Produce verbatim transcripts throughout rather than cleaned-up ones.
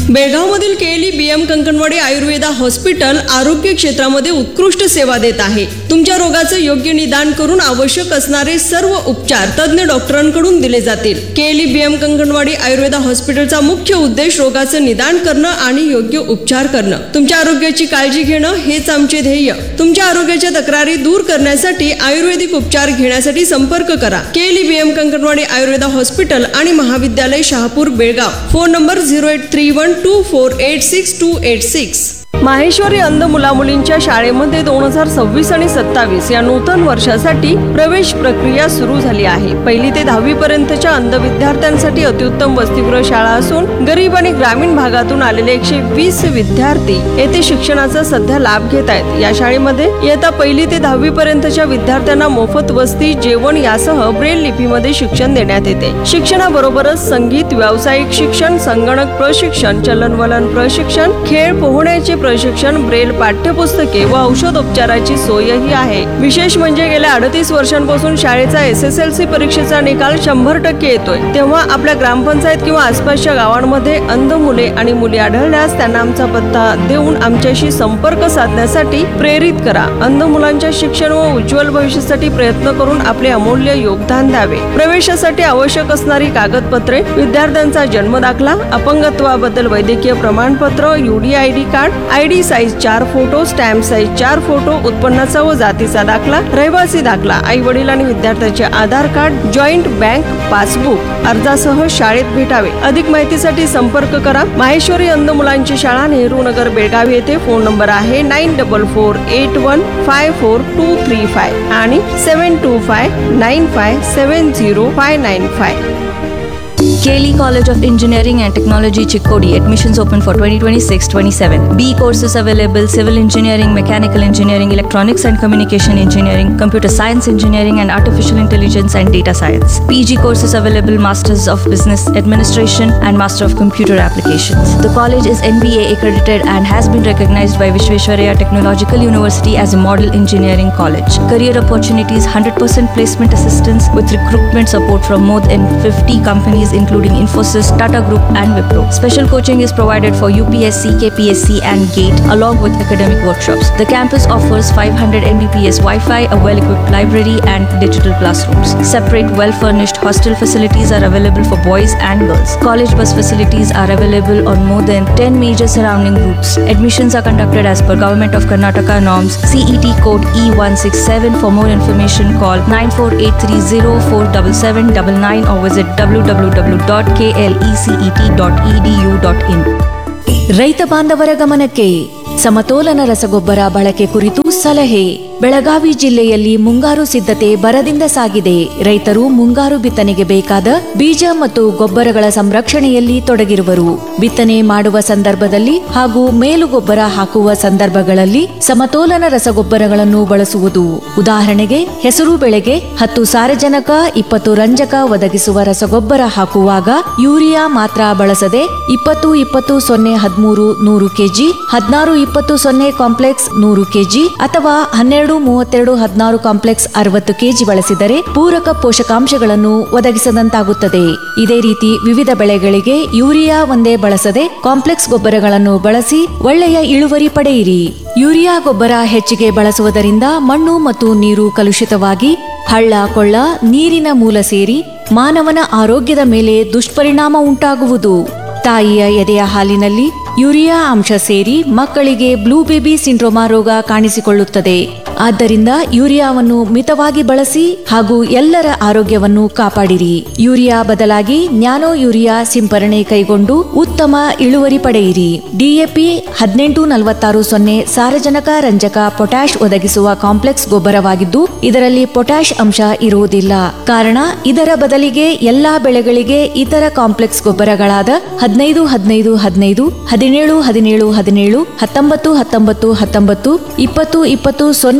बेळगावमधील KLE BM Kankanwadi Ayurveda hospital आरोग्य क्षेत्रामध्ये उत्कृष्ट सेवा देत आहे. तुमच्या रोगाचं योग्य निदान करून आवश्यक असणारे सर्व उपचार तज्ञ डॉक्टरांकडून दिले जातील. केएलई बीएम कंकणवाडी आयुर्वेदा हॉस्पिटलचा मुख्य उद्देश रोगाचं निदान करणं आणि योग्य उपचार करणं. तुमच्या आरोग्याची काळजी घेणं हेच आमचे ध्येय. तुमच्या आरोग्याच्या तक्रारी दूर करण्यासाठी आयुर्वेदिक उपचार घेण्यासाठी संपर्क करा. KLE BM Kankanwadi Ayurveda hospital आणि महाविद्यालय Shahapur Belgaum. Phone number zero eight three one two four eight six to eight six. Maheshwari अंध मुलामुलींच्या शाळेमध्ये दोन हजार सव्वीस आणि सत्तावीस या नूतन वर्षासाठी प्रवेश प्रक्रिया सुरू झाली आहे. पहिली ते दहावी पर्यंतच्या अंध विद्यार्थ्यांसाठी अत्युत्तम वसतिगृह शाळा असून गरीब आणि ग्रामीण भागातून आलेले एकशे वीस विद्यार्थी येथे शिक्षणाचा सध्या लाभ घेत आहेत. या शाळेमध्ये इयत्ता पहिली ते दहावी पर्यंतच्या विद्यार्थ्यांना मोफत वसती, जेवण यासह ब्रेल लिपीमध्ये शिक्षण देण्यात येते. शिक्षणाबरोबरच संगीत, व्यावसायिक शिक्षण, संगणक प्रशिक्षण, चलनवलन प्रशिक्षण, खेळ पोहण्याचे प्रशिक्षण, ब्रेल पाठ्यपुस्तके व औषधोपचाराची सोयही आहे. विशेष म्हणजे गेल्या अडतीस वर्षांपासून शाळेचा एस एस एल सी परीक्षेचा निकाल शंभर टक्के येतोय. तेव्हा आपल्या ग्रामपंचायत किंवा आसपासच्या गावांमध्ये अंध मुले आणि मुली आढळल्यास त्यांना आमचा पत्ता देऊन आमच्याशी संपर्क साधण्यासाठी प्रेरित करा. अंध मुलांच्या शिक्षण व उज्ज्वल भविष्यासाठी प्रयत्न करून आपले अमूल्य योगदान द्यावे. प्रवेशासाठी आवश्यक असणारी कागदपत्रे: विद्यार्थ्यांचा जन्म दाखला, अपंगत्वाबद्दल वैद्यकीय प्रमाणपत्र, UD I D card, ID size चार फोटो, स्टॅम्प साईज चार फोटो, उत्पन्नाचा व जातीचा दाखला, रहिवासी दाखला, आई वडील आणि विद्यार्थ्याचे आधार कार्ड, जॉईंट बँक पासबुक अर्जासह शाळेत भेटावे. अधिक माहितीसाठी संपर्क करा. माहेश्वरी अंध मुलांची शाळा, नेहरू नगर, बेळगाव येथे. फोन नंबर आहे nine double four eight one five four to three five आणि seven to five nine five seven zero five nine five. Kelly College of Engineering and Technology, Chikkodi. Admissions open for twenty twenty-six twenty-seven. B courses available: Civil Engineering, Mechanical Engineering, Electronics and Communication Engineering, Computer Science Engineering and Artificial Intelligence and Data Science. P G courses available: Masters of Business Administration and Master of Computer Applications. The college is N B A accredited and has been recognized by Vishweshwaraya Technological University as a model engineering college. Career opportunities: one hundred percent placement assistance with recruitment support from more than fifty companies including Infosys, Tata Group and Wipro. Special coaching is provided for U P S C, K P S C and GATE along with academic workshops. The campus offers five hundred M B P S Wi-Fi, a well-equipped library and digital classrooms. Separate well-furnished hostel facilities are available for boys and girls. College bus facilities are available on more than ten major surrounding routes. Admissions are conducted as per Government of Karnataka norms. C E T code E one six seven. For more information call nine four eight three zero four seven seven nine nine or visit w w w dot k l e c e t dot e d u dot in. ರೈತ ಬಾಂಧವರ ಗಮನಕ್ಕೆ ಸಮತೋಲನ ರಸಗೊಬ್ಬರ ಬಳಕೆ ಕುರಿತು ಸಲಹೆ. ಬೆಳಗಾವಿ ಜಿಲ್ಲೆಯಲ್ಲಿ ಮುಂಗಾರು ಸಿದ್ಧತೆ ಬರದಿಂದ ಸಾಗಿದೆ. ರೈತರು ಮುಂಗಾರು ಬಿತ್ತನೆಗೆ ಬೇಕಾದ ಬೀಜ ಮತ್ತು ಗೊಬ್ಬರಗಳ ಸಂರಕ್ಷಣೆಯಲ್ಲಿ ತೊಡಗಿರುವರು. ಬಿತ್ತನೆ ಮಾಡುವ ಸಂದರ್ಭದಲ್ಲಿ ಹಾಗೂ ಮೇಲು ಗೊಬ್ಬರ ಹಾಕುವ ಸಂದರ್ಭಗಳಲ್ಲಿ ಸಮತೋಲನ ರಸಗೊಬ್ಬರಗಳನ್ನು ಬಳಸುವುದು. ಉದಾಹರಣೆಗೆ ಹೆಸರು ಬೆಳೆಗೆ ಹತ್ತು ಸಾರಜನಕ, ಇಪ್ಪತ್ತು ರಂಜಕ ಒದಗಿಸುವ ರಸಗೊಬ್ಬರ ಹಾಕುವಾಗ ಯೂರಿಯಾ ಮಾತ್ರ ಬಳಸದೆ ಇಪ್ಪತ್ತು ಇಪ್ಪತ್ತು ಸೊನ್ನೆ ಹದಿಮೂರು ನೂರು ಕೆಜಿ, ಹದಿನಾರು ಇಪ್ಪತ್ತು ಸೊನ್ನೆ ಕಾಂಪ್ಲೆಕ್ಸ್ ನೂರು ಕೆಜಿ ಅಥವಾ ಹನ್ನೆರಡು ಮೂವತ್ತೆರಡು ಹದಿನಾರು ಕಾಂಪ್ಲೆಕ್ಸ್ ಅರವತ್ತು ಕೆಜಿ ಬಳಸಿದರೆ ಪೂರಕ ಪೋಷಕಾಂಶಗಳನ್ನು ಒದಗಿಸದಂತಾಗುತ್ತದೆ. ಇದೇ ರೀತಿ ವಿವಿಧ ಬೆಳೆಗಳಿಗೆ ಯೂರಿಯಾ ಒಂದೇ ಬಳಸದೆ ಕಾಂಪ್ಲೆಕ್ಸ್ ಗೊಬ್ಬರಗಳನ್ನು ಬಳಸಿ ಒಳ್ಳೆಯ ಇಳುವರಿ ಪಡೆಯಿರಿ. ಯೂರಿಯಾ ಗೊಬ್ಬರ ಹೆಚ್ಚಿಗೆ ಬಳಸುವುದರಿಂದ ಮಣ್ಣು ಮತ್ತು ನೀರು ಕಲುಷಿತವಾಗಿ ಹಳ್ಳ ಕೊಳ್ಳ, ನೀರಿನ ಮೂಲ ಸೇರಿ ಮಾನವನ ಆರೋಗ್ಯದ ಮೇಲೆ ದುಷ್ಪರಿಣಾಮ ಉಂಟಾಗುವುದು. ತಾಯಿಯ ಎದೆಯ ಹಾಲಿನಲ್ಲಿ ಯೂರಿಯಾ ಅಂಶ ಸೇರಿ ಮಕ್ಕಳಿಗೆ ಬ್ಲೂ ಬೇಬಿ ಸಿಂಡ್ರೋಮಾ ರೋಗ ಕಾಣಿಸಿಕೊಳ್ಳುತ್ತದೆ. ಆದ್ದರಿಂದ ಯೂರಿಯಾವನ್ನು ಮಿತವಾಗಿ ಬಳಸಿ ಹಾಗೂ ಎಲ್ಲರ ಆರೋಗ್ಯವನ್ನು ಕಾಪಾಡಿರಿ. ಯೂರಿಯಾ ಬದಲಾಗಿ ನ್ಯಾನೋ ಯೂರಿಯಾ ಸಿಂಪರಣೆ ಕೈಗೊಂಡು ಉತ್ತಮ ಇಳುವರಿ ಪಡೆಯಿರಿ. ಡಿಎಪಿ ಹದಿನೆಂಟು ನಲವತ್ತಾರು ಸೊನ್ನೆ ಸಾರಜನಕ, ರಂಜಕ, ಪೊಟ್ಯಾಶ್ ಒದಗಿಸುವ ಕಾಂಪ್ಲೆಕ್ಸ್ ಗೊಬ್ಬರವಾಗಿದ್ದು ಇದರಲ್ಲಿ ಪೊಟ್ಯಾಶ್ ಅಂಶ ಇರುವುದಿಲ್ಲ. ಕಾರಣ ಇದರ ಬದಲಿಗೆ ಎಲ್ಲಾ ಬೆಳೆಗಳಿಗೆ ಇತರ ಕಾಂಪ್ಲೆಕ್ಸ್ ಗೊಬ್ಬರಗಳಾದ ಹದಿನೈದು ಹದಿನೈದು ಹದಿನೈದು ಹದಿನೇಳು ಹದಿನೇಳು ಹದಿನೇಳು ಹತ್ತೊಂಬತ್ತು ಹತ್ತೊಂಬತ್ತು ಹತ್ತೊಂಬತ್ತು ಇಪ್ಪತ್ತು ಇಪ್ಪತ್ತು ಸೊನ್ನೆ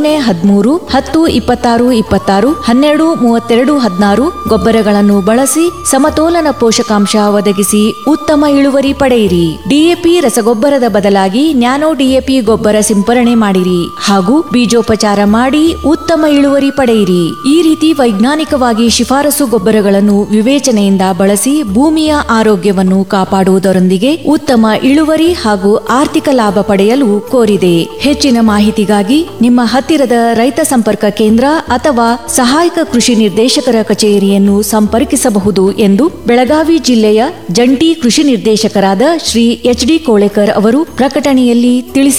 ಸೊನ್ನೆ ಹದಿಮೂರು ಹತ್ತು ಇಪ್ಪತ್ತಾರು ಇಪ್ಪತ್ತಾರು ಹನ್ನೆರಡು ಮೂವತ್ತೆರಡು ಹದಿನಾರು ಗೊಬ್ಬರಗಳನ್ನು ಬಳಸಿ ಸಮತೋಲನ ಪೋಷಕಾಂಶ ಒದಗಿಸಿ ಉತ್ತಮ ಇಳುವರಿ ಪಡೆಯಿರಿ. ಡಿಎಪಿ ರಸಗೊಬ್ಬರದ ಬದಲಾಗಿ ನ್ಯಾನೋ ಡಿಎಪಿ ಗೊಬ್ಬರ ಸಿಂಪರಣೆ ಮಾಡಿರಿ ಹಾಗೂ ಬೀಜೋಪಚಾರ ಮಾಡಿ ಉತ್ತಮ ಇಳುವರಿ ಪಡೆಯಿರಿ. ಈ ರೀತಿ ವೈಜ್ಞಾನಿಕವಾಗಿ ಶಿಫಾರಸು ಗೊಬ್ಬರಗಳನ್ನು ವಿವೇಚನೆಯಿಂದ ಬಳಸಿ ಭೂಮಿಯ ಆರೋಗ್ಯವನ್ನು ಕಾಪಾಡುವುದರೊಂದಿಗೆ ಉತ್ತಮ ಇಳುವರಿ ಹಾಗೂ ಆರ್ಥಿಕ ಲಾಭ ಪಡೆಯಲು ಕೋರಿದೆ. ಹೆಚ್ಚಿನ ಮಾಹಿತಿಗಾಗಿ ನಿಮ್ಮ ಹತ್ತಿರದ ರೈತ ಸಂಪರ್ಕ ಕೇಂದ್ರ ಅಥವಾ ಸಹಾಯಕ ಕೃಷಿ ನಿರ್ದೇಶಕರ ಕಚೇರಿಯನ್ನು ಸಂಪರ್ಕಿಸಬಹುದು ಎಂದು ಬೆಳಗಾವಿ ಜಿಲ್ಲೆಯ ಜಂಟಿ ಕೃಷಿ ನಿರ್ದೇಶಕರಾದ ಶ್ರೀ ಎಚ್ ಡಿ ಕೋಳೆಕರ್ ಅವರು ಪ್ರಕಟಣೆಯಲ್ಲಿ ತಿಳಿಸಿದ್ದಾರೆ.